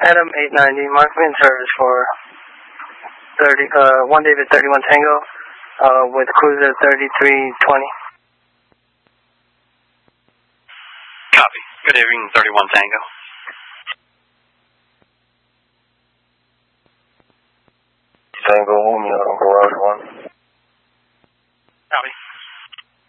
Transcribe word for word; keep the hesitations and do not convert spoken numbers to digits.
Adam eight ninety, mark me in service for thirty, uh, one David thirty-one Tango, uh, with cruiser thirty-three twenty. Copy. Good evening, thirty-one Tango.